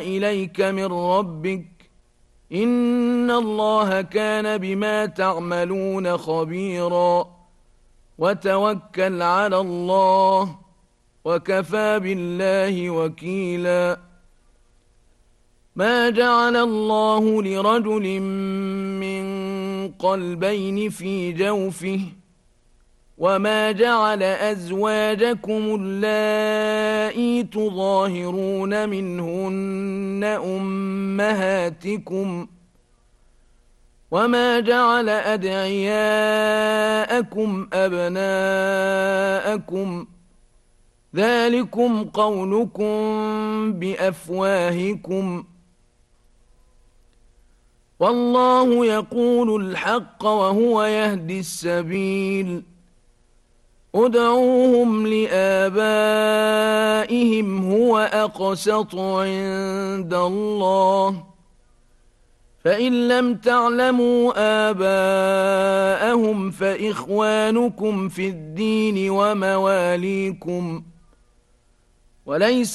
إليك من ربك إن الله كان بما تعملون خبيرا وتوكل على الله وكفى بالله وكيلا ما جعل الله لرجل من قلبين في جوفه وما جعل أزواجكم اللائي تظاهرون منهن أمهاتكم وما جعل أدعياءكم أبناءكم ذلكم قولكم بأفواهكم والله يقول الحق وهو يهدي السبيل ادعوهم لآبائهم هو أقسط عند الله فإن لم تعلموا آباءهم فإخوانكم في الدين ومواليكم وليس